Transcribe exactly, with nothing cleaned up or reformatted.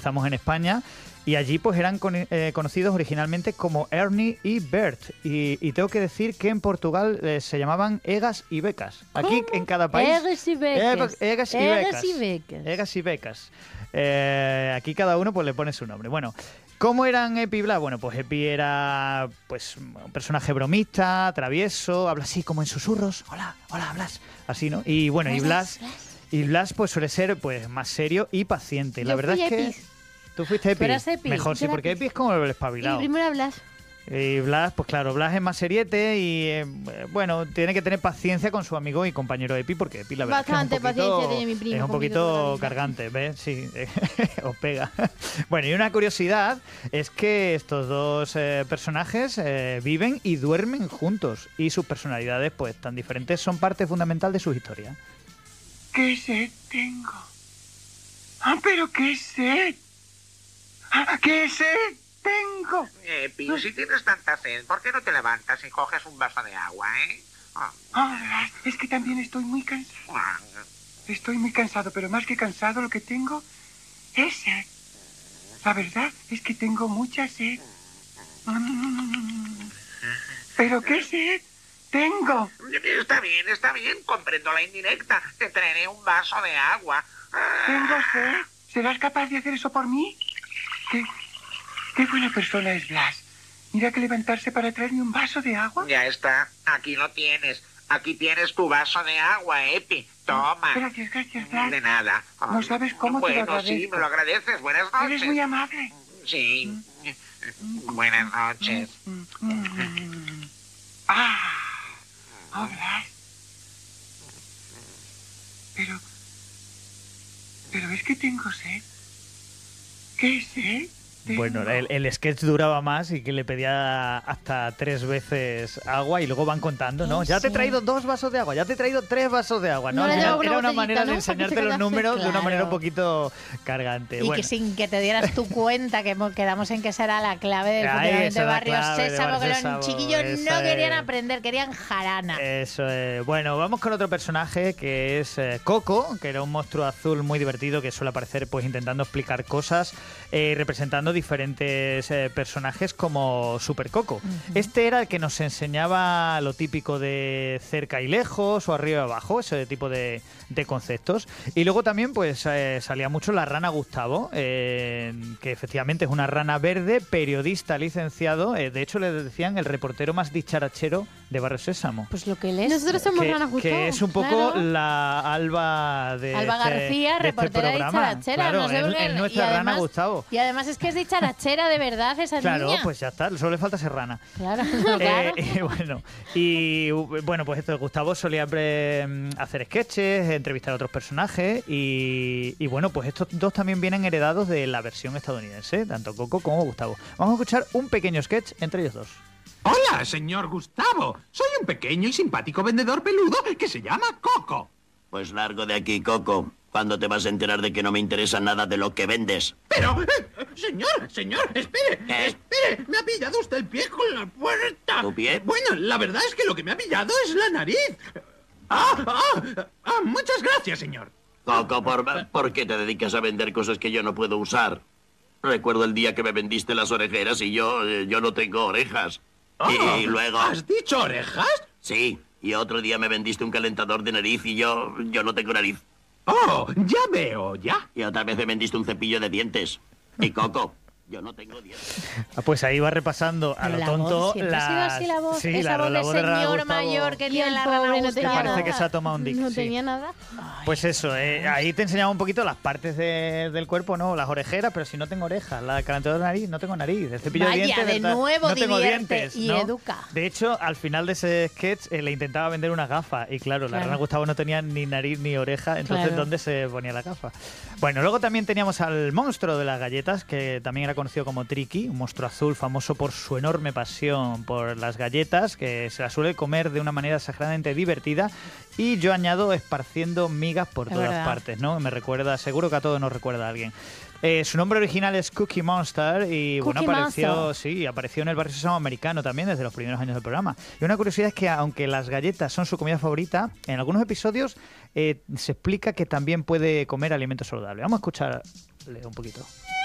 estamos en España, y allí pues eran con, eh, conocidos originalmente como Ernie y Bert. Y, y tengo que decir que en Portugal eh, se llamaban Egas y Becas. Aquí ¿Cómo? en cada país... Egas y Becas. Egas y Egas Becas. y Becas. Egas y Becas. Eh, aquí cada uno pues le pone su nombre. Bueno, ¿cómo eran Epi y Blas? Bueno, pues Epi era pues un personaje bromista, travieso, habla así como en susurros. Hola, hola, Blas. Así, ¿no? Y bueno, y Blas... Y Blas pues suele ser pues más serio y paciente. La Yo verdad fui es que... Epi. ¿Tú fuiste Epi? ¿Tú eras Epi? Mejor, Yo sí, era porque Epi. Epi es como el Y espabilado. primero hablas. Y Blas, pues claro, Blas es más seriete y, eh, bueno, tiene que tener paciencia con su amigo y compañero Epi, porque Epi la verdad Bastante es que es un poquito, paciencia tiene mi primo es un conmigo poquito toda la vida. cargante, ¿ves? Sí, os pega. Bueno, y una curiosidad es que estos dos eh, personajes eh, viven y duermen juntos, y sus personalidades, pues tan diferentes, son parte fundamental de su historia. ¿Qué sed tengo? Ah, pero qué sed. Ah, ¿qué sed tengo? Epi, si tienes tanta sed, ¿por qué no te levantas y coges un vaso de agua, eh? Ah. Ah, es que también estoy muy cansado. Ah. Estoy muy cansado, pero más que cansado lo que tengo es sed. La verdad es que tengo mucha sed. Mm. ¿Pero qué sed tengo? Está bien, está bien, comprendo la indirecta. Te traeré un vaso de agua. Ah. ¿Tengo sed? ¿Serás capaz de hacer eso por mí? ¿Qué, qué buena persona es Blas. Mira que levantarse para traerme un vaso de agua. Ya está, aquí lo tienes. Aquí tienes tu vaso de agua, Epi. Toma. Gracias, gracias, Blas. De nada. No sabes cómo te lo Bueno, sí, agradezco. me lo agradeces. Buenas noches. Eres muy amable. Sí. Buenas noches. Mm, mm. Ah, oh, Blas. Pero, pero es que tengo sed. ¿Qué sed? Bueno, el, el sketch duraba más y que le pedía hasta tres veces agua y luego van contando, ¿no? Ya te he traído dos vasos de agua, ya te he traído tres vasos de agua, ¿no? No Al le final llevaba una era una botellita, manera ¿no? de Para que se enseñarte los quedase, números de una claro. manera un poquito cargante. Y Bueno, que sin que te dieras tu cuenta, que mo- quedamos en que esa era la clave del Ahí, funcionamiento esa de es la Barrio clave de Sésamo, Barrio que Sésamo, los chiquillos esa no querían es. aprender, querían jarana. eso es. Bueno, vamos con otro personaje que es eh, Coco, que era un monstruo azul muy divertido que suele aparecer pues intentando explicar cosas, eh, representando diferentes eh, personajes como Super Coco. Uh-huh. Este era el que nos enseñaba lo típico de cerca y lejos o arriba y abajo, ese tipo de, de conceptos. Y luego también pues eh, salía mucho la rana Gustavo, eh, que efectivamente es una rana verde, periodista licenciado, eh, de hecho le decían el reportero más dicharachero de Barrio Sésamo. Pues lo que él es. Nosotros somos que, ranas Gustavo. que es un poco claro. la Alba de Alba este, García, de este reportera programa. dicharachera. Claro, no sé por es, qué. es nuestra Y rana además- Gustavo. Y además es que es dicharachera de verdad esa Claro, niña. pues ya está, solo le falta ser rana. Claro, claro. Eh, y bueno, y bueno, pues esto, Gustavo solía pre- hacer sketches, entrevistar a otros personajes y, y bueno, pues estos dos también vienen heredados de la versión estadounidense, tanto Coco como Gustavo. Vamos a escuchar un pequeño sketch entre ellos dos. Hola, señor Gustavo. Soy un pequeño y simpático vendedor peludo que se llama Coco. Pues largo de aquí, Coco. ¿Cuándo te vas a enterar de que no me interesa nada de lo que vendes? Pero, eh, señor, señor, espere, ¿Qué? espere. Me ha pillado usted el pie con la puerta. ¿Tu pie? Bueno, la verdad es que lo que me ha pillado es la nariz. Ah, ah, ah, muchas gracias, señor. Coco, ¿por, ¿por qué te dedicas a vender cosas que yo no puedo usar? Recuerdo el día que me vendiste las orejeras y yo, eh, yo no tengo orejas. Oh, y luego... ¿Has dicho orejas? Sí, y otro día me vendiste un calentador de nariz y yo, yo no tengo nariz. Oh, ya veo, ya. Y otra vez me vendiste un cepillo de dientes. Y Coco, yo no tengo dientes. Ah, pues ahí va repasando a lo La tonto voz, siempre ha sido las- así la voz, sí, esa la, voz la de voz de Rana señor Gustavo. mayor que Y tiene el la rana pobre no Gustavo. tenía Parece nada. que se ha tomado un dick, No sí. tenía nada. Pues eso, eh, ahí te enseñaba un poquito las partes de- del cuerpo, ¿no? Las orejeras, pero si no tengo orejas, la calentador de nariz, no tengo nariz, el cepillo Vaya, de dientes, de ¿verdad? nuevo no tengo divierte dientes, y ¿no? educa. De hecho, al final de ese sketch eh, le intentaba vender unas gafas y claro, la Claro. rana Gustavo no tenía ni nariz ni oreja, entonces Claro. ¿dónde se ponía la gafa? Bueno, luego también teníamos al monstruo de las galletas, que también era conocido como Tricky, un monstruo azul famoso por su enorme pasión por las galletas, que se las suele comer de una manera exageradamente divertida, y yo añado esparciendo migas por Es todas verdad. partes, ¿no? Me recuerda, seguro que a todos nos recuerda a alguien. Eh, su nombre original es Cookie Monster y bueno, Cookie apareció, Monster. sí, apareció en el Barrio Sésamo americano también desde los primeros años del programa. Y una curiosidad es que aunque las galletas son su comida favorita, en algunos episodios eh, se explica que también puede comer alimentos saludables. Vamos a escucharle un poquito.